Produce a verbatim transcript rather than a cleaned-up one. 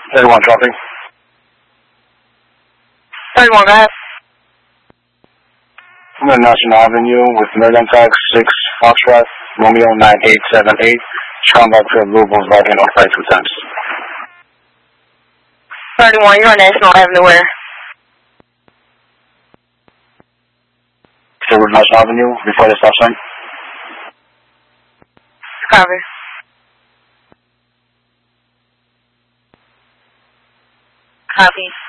thirty-one, dropping. thirty-one, go ahead. I'm at National Avenue with Maryland Tag six Foxtrot, Romeo nine eight seven eight, Scumbag to Blue Volkswagen on flight two times. thirty-one, you're on National Avenue where? Forward National Avenue, before the stop sign. Copy. Copy.